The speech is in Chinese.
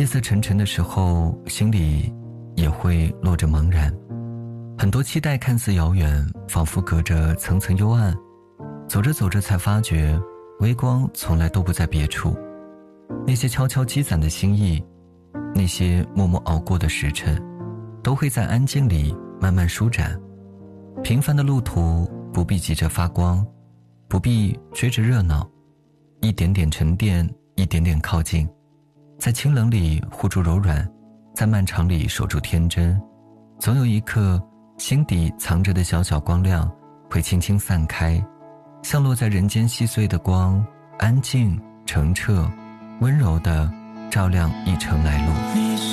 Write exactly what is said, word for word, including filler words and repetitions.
夜色沉沉的时候，心里也会落着茫然。很多期待看似遥远，仿佛隔着层层幽暗，走着走着才发觉微光从来都不在别处。那些悄悄积攒的心意，那些默默熬过的时辰，都会在安静里慢慢舒展。平凡的路途不必急着发光，不必追着热闹，一点点沉淀，一点点靠近，在清冷里护住柔软，在漫长里守住天真。总有一刻，心底藏着的小小光亮会轻轻散开，像落在人间细碎的光，安静澄澈温柔地照亮一程来路。